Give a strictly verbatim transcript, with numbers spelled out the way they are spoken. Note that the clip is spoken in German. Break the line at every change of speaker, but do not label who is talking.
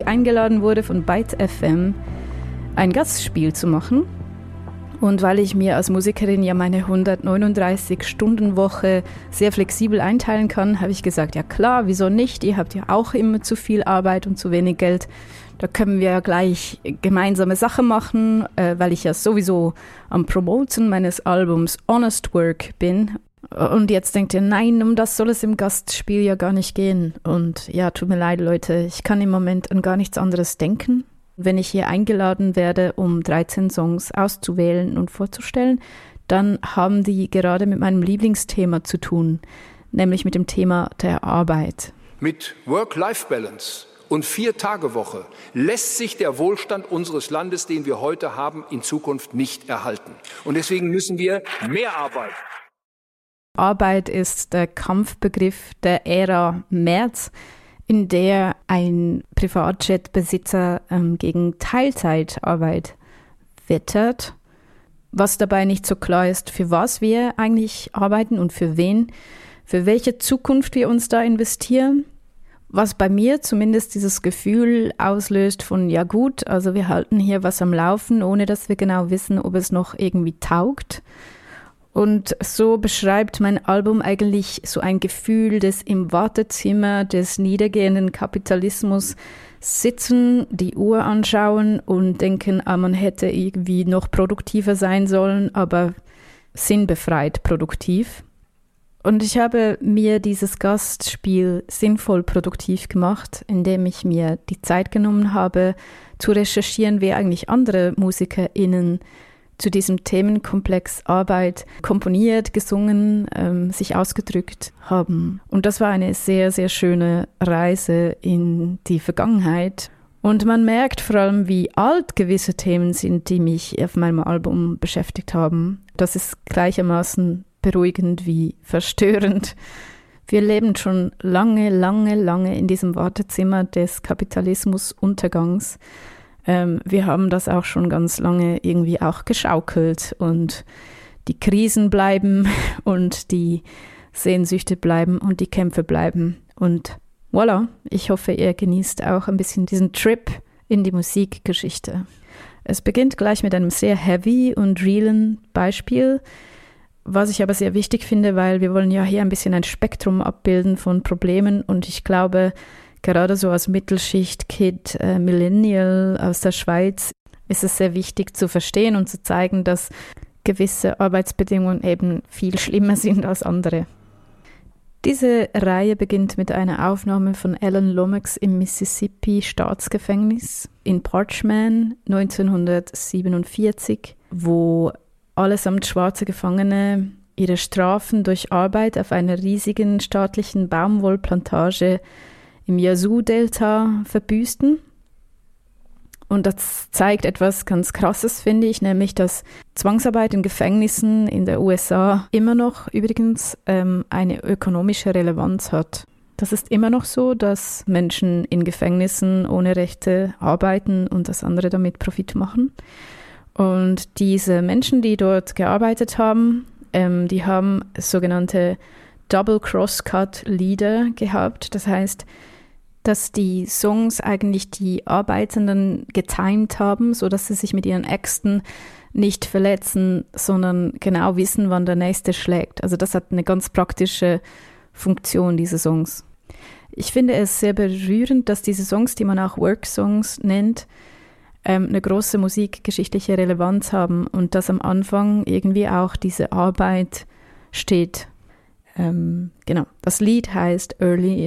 eingeladen wurde von Byte F M, ein Gastspiel zu machen. Und weil ich mir als Musikerin ja meine hundertneununddreißig-Stunden-Woche sehr flexibel einteilen kann, habe ich gesagt, ja klar, wieso nicht? Ihr habt ja auch immer zu viel Arbeit und zu wenig Geld. Da können wir ja gleich gemeinsame Sachen machen, äh, weil ich ja sowieso am Promoten meines Albums Honest Work bin. Und jetzt denkt ihr, nein, um das soll es im Gastspiel ja gar nicht gehen. Und ja, tut mir leid, Leute, ich kann im Moment an gar nichts anderes denken. Wenn ich hier eingeladen werde, um dreizehn Songs auszuwählen und vorzustellen, dann haben die gerade mit meinem Lieblingsthema zu tun, nämlich mit dem Thema der Arbeit.
Mit Work-Life-Balance und Vier-Tage-Woche lässt sich der Wohlstand unseres Landes, den wir heute haben, in Zukunft nicht erhalten. Und deswegen müssen wir mehr arbeiten.
Arbeit ist der Kampfbegriff der Ära Merz, in der ein Privatjet-Besitzer ähm, gegen Teilzeitarbeit wettert, was dabei nicht so klar ist, für was wir eigentlich arbeiten und für wen, für welche Zukunft wir uns da investieren, was bei mir zumindest dieses Gefühl auslöst von, ja gut, also wir halten hier was am Laufen, ohne dass wir genau wissen, ob es noch irgendwie taugt. Und so beschreibt mein Album eigentlich so ein Gefühl des im Wartezimmer des niedergehenden Kapitalismus sitzen, die Uhr anschauen und denken, ah, man hätte irgendwie noch produktiver sein sollen, aber sinnbefreit produktiv. Und ich habe mir dieses Gastspiel sinnvoll produktiv gemacht, indem ich mir die Zeit genommen habe, zu recherchieren, wer eigentlich andere MusikerInnen zu diesem Themenkomplex Arbeit komponiert, gesungen, ähm, sich ausgedrückt haben. Und das war eine sehr, sehr schöne Reise in die Vergangenheit. Und man merkt vor allem, wie alt gewisse Themen sind, die mich auf meinem Album beschäftigt haben. Das ist gleichermaßen beruhigend wie verstörend. Wir leben schon lange, lange, lange in diesem Wartezimmer des Kapitalismus-Untergangs. Ähm, wir haben das auch schon ganz lange irgendwie auch geschaukelt und die Krisen bleiben und die Sehnsüchte bleiben und die Kämpfe bleiben. Und voilà, ich hoffe, ihr genießt auch ein bisschen diesen Trip in die Musikgeschichte. Es beginnt gleich mit einem sehr heavy und realen Beispiel, was ich aber sehr wichtig finde, weil wir wollen ja hier ein bisschen ein Spektrum abbilden von Problemen und ich glaube, gerade so als Mittelschicht-Kid, äh, Millennial aus der Schweiz, ist es sehr wichtig zu verstehen und zu zeigen, dass gewisse Arbeitsbedingungen eben viel schlimmer sind als andere. Diese Reihe beginnt mit einer Aufnahme von Alan Lomax im Mississippi-Staatsgefängnis in Parchman neunzehnhundertsiebenundvierzig, wo allesamt schwarze Gefangene ihre Strafen durch Arbeit auf einer riesigen staatlichen Baumwollplantage im Yazoo-Delta verbüßten. Und das zeigt etwas ganz Krasses, finde ich, nämlich, dass Zwangsarbeit in Gefängnissen in der U S A immer noch übrigens ähm, eine ökonomische Relevanz hat. Das ist immer noch so, dass Menschen in Gefängnissen ohne Rechte arbeiten und das andere damit Profit machen. Und diese Menschen, die dort gearbeitet haben, ähm, die haben sogenannte Double Crosscut Lieder gehabt. Das heißt, dass die Songs eigentlich die Arbeitenden getimed haben, sodass sie sich mit ihren Äxten nicht verletzen, sondern genau wissen, wann der nächste schlägt. Also das hat eine ganz praktische Funktion, diese Songs. Ich finde es sehr berührend, dass diese Songs, die man auch Work-Songs nennt, ähm, eine große musikgeschichtliche Relevanz haben und dass am Anfang irgendwie auch diese Arbeit steht. Ähm, genau, das Lied heißt Early